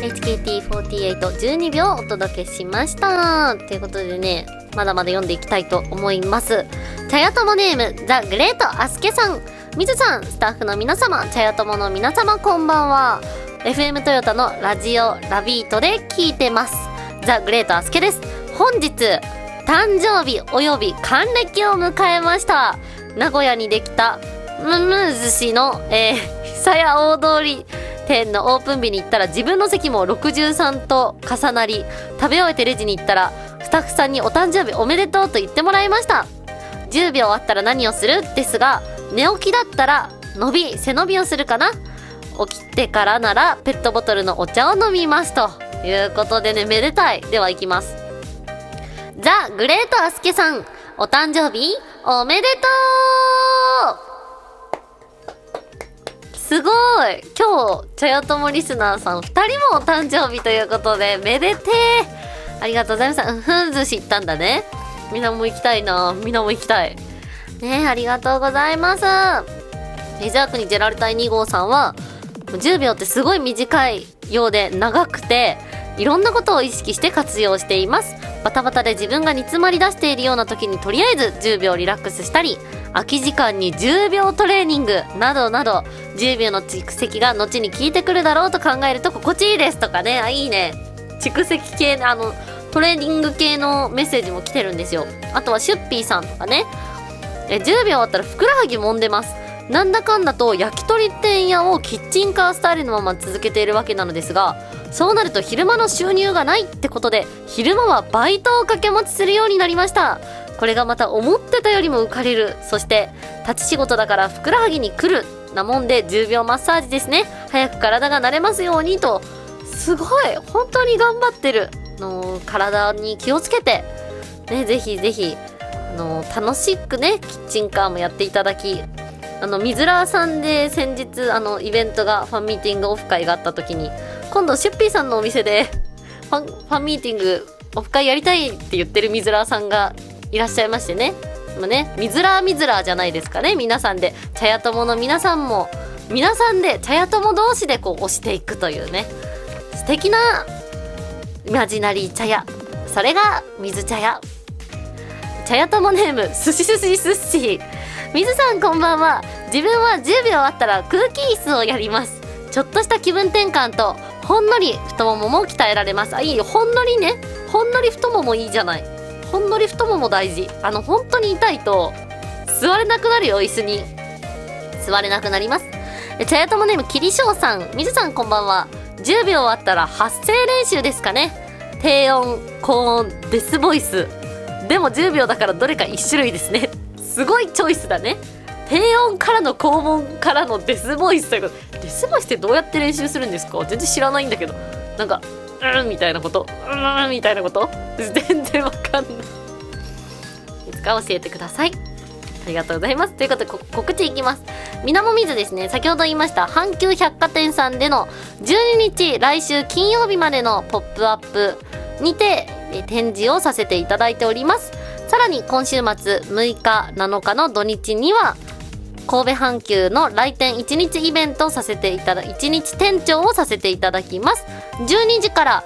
HKT4812 秒お届けしました。ということでね、まだまだ読んでいきたいと思います。茶屋友ネームザ・グレートアスケさん、みずさん、スタッフの皆様、茶屋友の皆様、こんばんは。 FM トヨタのラジオラビートで聞いてます。ザ・グレートアスケです。本日誕生日および還暦を迎えました。名古屋にできたムム寿司の久屋大通り店のオープン日に行ったら、自分の席も63と重なり、食べ終えてレジに行ったらスタッフさんにお誕生日おめでとうと言ってもらいました。10秒あったら何をするですが、寝起きだったら背伸びをするかな。起きてからならペットボトルのお茶を飲みますということでね、めでたい。では行きます。ザ・グレートアスケさん、お誕生日おめでとう。すごい。今日茶屋友リスナーさん2人もお誕生日ということで、めでてー。ありがとうございます。ふん寿司行ったんだね。みんなも行きたいな。みんなも行きたいね。ありがとうございます。レジャークにジェラルタイ2号さんは、10秒ってすごい短いようで長くて、いろんなことを意識して活用しています。バタバタで自分が煮詰まり出しているような時に、とりあえず10秒リラックスしたり、空き時間に10秒トレーニングなどなど、10秒の蓄積が後に効いてくるだろうと考えると心地いいですとかね。あ、いいね。蓄積系、トレーニング系のメッセージも来てるんですよ。あとはシュッピーさんとかね、10秒あったらふくらはぎ揉んでます。なんだかんだと焼き鳥店屋をキッチンカースタイルのまま続けているわけなのですが、そうなると昼間の収入がないってことで、昼間はバイトを掛け持ちするようになりました。これがまた思ってたよりも浮かれる。そして立ち仕事だからふくらはぎに来るなもんで、10秒マッサージですね。早く体が慣れますようにと。すごい、本当に頑張ってる体に気をつけてね、ぜひぜひ楽しくね、キッチンカーもやっていただき、ミズラーさんで先日イベントが、ファンミーティングオフ会があった時に、今度シュッピーさんのお店でファンミーティングオフ会やりたいって言ってるミズラーさんがいらっしゃいましてね。ミズラーじゃないですかね。皆さんで茶屋友の皆さんも皆さんで茶屋友同士でこう推していくというね、素敵なイマジナリー茶屋、それが水茶屋。茶屋友ネームすしすしすっしー。水さんこんばんは。自分は10秒あったら空気椅子をやります。ちょっとした気分転換と、ほんのり太ももも鍛えられます。あ、いいよ、ほんのりね。ほんのり太ももいいじゃない。ほんのり太もも大事。本当に痛いと座れなくなるよ。椅子に座れなくなります。茶屋友ネームキリショウさん、水さんこんばんは。10秒あったら発声練習ですかね。低音、高音、デスボイス。でも10秒だからどれか1種類ですね。すごいチョイスだね。低音からの高音からのデスボイスということ。デスボイスってどうやって練習するんですか？全然知らないんだけど。なんかみたいなこと、みたいなこと、全然わかんない。いつか教えてください。ありがとうございます。ということで告知いきます。みなもみずですね、先ほど言いました阪急百貨店さんでの12日来週金曜日までのポップアップにて展示をさせていただいております。さらに今週末6日7日の土日には神戸阪急の来店1日イベントをさせていただ1日店長をさせていただきます。12時から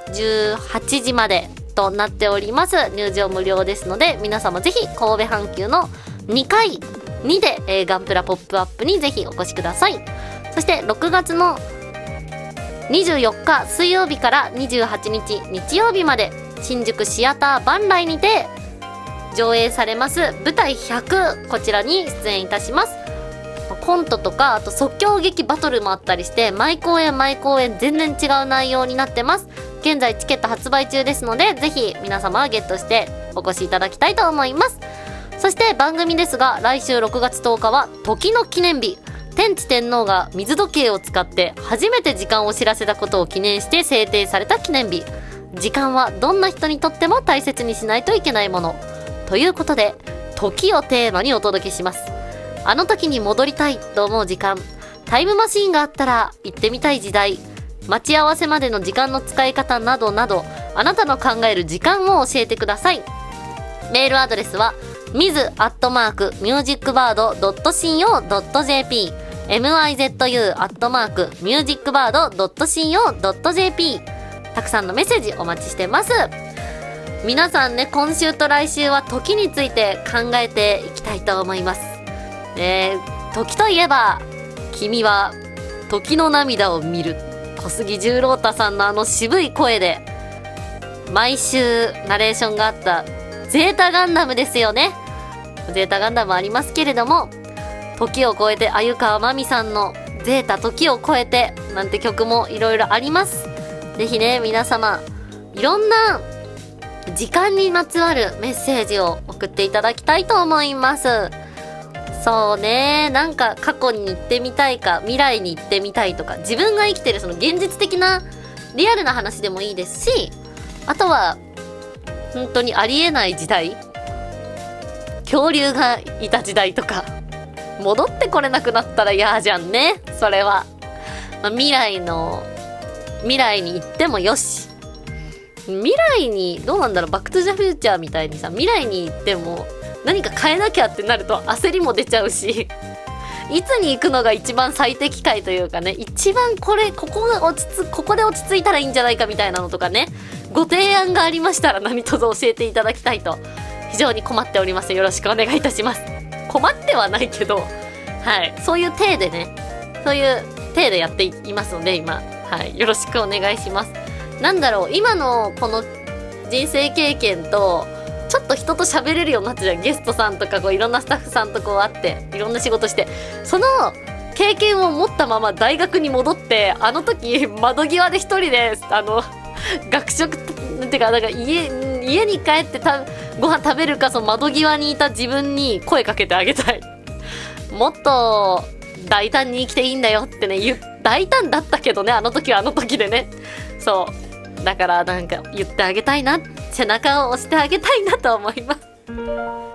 18時までとなっております。入場無料ですので、皆様ぜひ神戸阪急の2階にて、ガンプラポップアップにぜひお越しください。そして6月の24日水曜日から28日日曜日まで、新宿シアター万来にて上映されます舞台100、こちらに出演いたします。コントとか、あと即興劇バトルもあったりして、毎公演全然違う内容になってます。現在チケット発売中ですので、ぜひ皆様はゲットしてお越しいただきたいと思います。そして番組ですが、来週6月10日は時の記念日。天智天皇が水時計を使って初めて時間を知らせたことを記念して制定された記念日。時間はどんな人にとっても大切にしないといけないものということで、時をテーマにお届けします。あの時に戻りたいと思う時間、タイムマシーンがあったら行ってみたい時代、待ち合わせまでの時間の使い方などなど、あなたの考える時間を教えてください。メールアドレスはmiz@musicbird.co.jp mizu@musicbird.co.jp たくさんのメッセージお待ちしてます。皆さんね、今週と来週は時について考えていきたいと思います。時といえば、君は時の涙を見る。小杉十郎太さんの渋い声で、毎週ナレーションがあったゼータガンダムですよね。ゼータガンダムありますけれども、時を超えて、鮎川まみさんのゼータ時を超えてなんて曲もいろいろあります。ぜひね、皆様いろんな時間にまつわるメッセージを送っていただきたいと思います。そうね、なんか過去に行ってみたいか未来に行ってみたいとか、自分が生きてるその現実的なリアルな話でもいいですし、あとは本当にありえない時代、恐竜がいた時代とか、戻ってこれなくなったら嫌じゃんね、それは。未来に行ってもよし、未来にどうなんだろう、バックトゥザフューチャーみたいにさ、未来に行っても何か変えなきゃってなると焦りも出ちゃうし、いつに行くのが一番最適解というかね、一番ここで落ち着いたらいいんじゃないかみたいなのとかね、ご提案がありましたら何卒教えていただきたいと非常に困っております。よろしくお願いいたします。困ってはないけど、はい、そういう体でやっていますので今、はい、よろしくお願いします。なんだろう、今のこの人生経験とちょっと人と喋れるようになって、ゲストさんとかいろんなスタッフさんと会っていろんな仕事して、その経験を持ったまま大学に戻って、あの時窓際で一人で学食ってか、なんか家に帰ってご飯食べるか、その窓際にいた自分に声かけてあげたい。もっと大胆に生きていいんだよってね、大胆だったけどね、あの時はあの時でね。そうだからなんか言ってあげたいな、背中を押してあげたいなと思います。